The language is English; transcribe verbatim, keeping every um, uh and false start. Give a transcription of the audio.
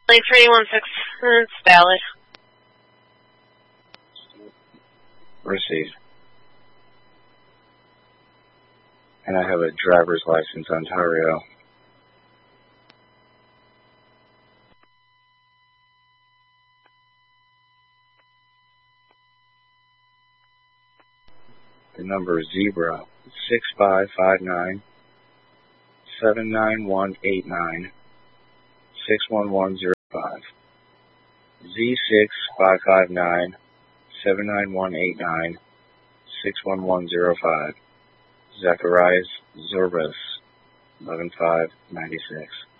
Lane three one six, it's valid. Received. And I have a driver's license, Ontario. The number is Zebra six five five nine seven nine one eight nine six one one zero five. Z six five five nine seven nine one eight nine six one one zero five. Zacharias Zorbas eleven five ninety six.